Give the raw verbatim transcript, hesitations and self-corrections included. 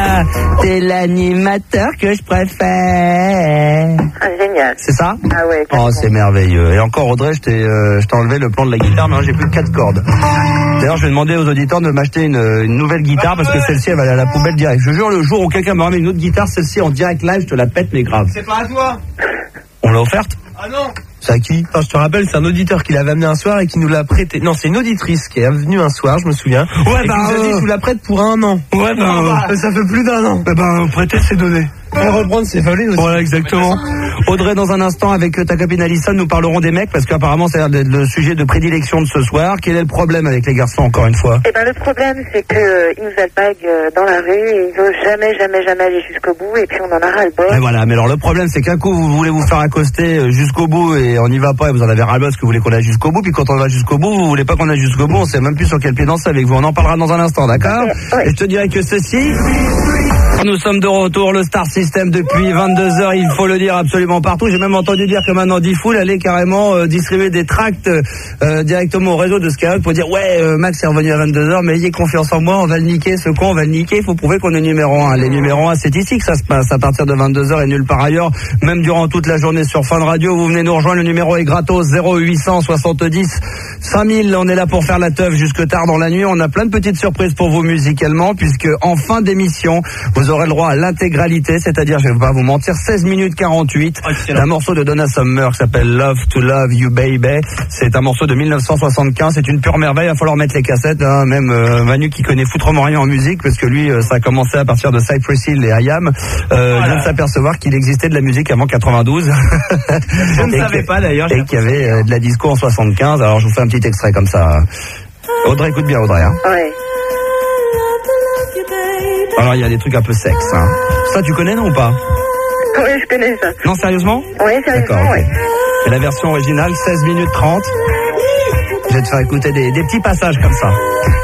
toi, t'es l'animateur que je préfère. Ah, génial. C'est ça? Ah ouais. Oh, c'est merveilleux. Et encore, Audrey, je t'ai, euh, je t'ai enlevé le plan de la guitare, mais j'ai plus que quatre cordes. D'ailleurs, je vais demander aux auditeurs de m'acheter une, une nouvelle guitare parce que celle-ci, elle va aller à la poubelle direct. Je jure, le jour où quelqu'un me ramène une autre guitare, celle-ci en direct live, je te la pète, mais grave. C'est pas à toi. On l'a offerte? Ah non. C'est à qui? Non, je te rappelle, c'est un auditeur qui l'avait amené un soir et qui nous l'a prêté. Non, c'est une auditrice qui est venue un soir, je me souviens. Ouais, et bah, qui nous a dit, euh... je vous la prête pour un an. Ouais, bah, euh... ça fait plus d'un an. Eh ben, prêter, c'est donner. On reprendre ses volets aussi. Voilà, exactement. Audrey, dans un instant, avec ta copine Alison, nous parlerons des mecs, parce qu'apparemment, c'est le sujet de prédilection de ce soir. Quel est le problème avec les garçons, encore une fois? Eh ben, le problème, c'est que euh, ils nous alpaguent euh, dans la rue et ils veulent jamais, jamais, jamais aller jusqu'au bout et puis on en a ras-le-bol. Et voilà, mais alors le problème, c'est qu'un coup, vous voulez vous faire accoster jusqu'au bout et on n'y va pas et vous en avez ras-le-bol parce que vous voulez qu'on aille jusqu'au bout, puis quand on va jusqu'au bout, vous voulez pas qu'on aille jusqu'au bout, on sait même plus sur quel pied danser avec vous. On en parlera dans un instant, d'accord? Okay, ouais. Et je te dirais que ceci... Nous sommes de retour, le Star System depuis vingt-deux heures, il faut le dire absolument partout. J'ai même entendu dire que maintenant D-Fool allait carrément euh, distribuer des tracts euh, directement au réseau de Skyrock pour dire ouais, euh, Max est revenu à vingt-deux heures, mais ayez confiance en moi, on va le niquer, ce con, on va le niquer, il faut prouver qu'on est numéro un. Les numéros un, c'est ici que ça se passe, à partir de vingt-deux heures et nulle part ailleurs, même durant toute la journée sur Fun Radio. Vous venez nous rejoindre, le numéro est gratos, zéro huit cent soixante-dix cinq mille. On est là pour faire la teuf jusque tard dans la nuit. On a plein de petites surprises pour vous musicalement, puisque en fin d'émission, vous aurez le droit à l'intégralité, c'est-à-dire, je vais pas vous mentir, seize minutes quarante-huit, un morceau de Donna Summer qui s'appelle Love to Love You Baby. C'est un morceau de mille neuf cent soixante-quinze, c'est une pure merveille, il va falloir mettre les cassettes, hein. Même euh, Manu qui connaît foutrement rien en musique, parce que lui, euh, ça a commencé à partir de Cypress Hill et I Am, euh, voilà. Vient de s'apercevoir qu'il existait de la musique avant quatre-vingt-douze. Je ne savais pas d'ailleurs. Et qu'il y avait euh, de la disco en soixante-quinze, alors je vous fais un petit extrait comme ça. Audrey, écoute bien Audrey. Hein. Ouais. Alors il y a des trucs un peu sexe. Hein. Ça tu connais non ou pas? Oui, je connais ça. Non, sérieusement? Oui, sérieusement, okay. ouais. Et la version originale, seize minutes trente. Je vais te faire écouter des, des petits passages comme ça.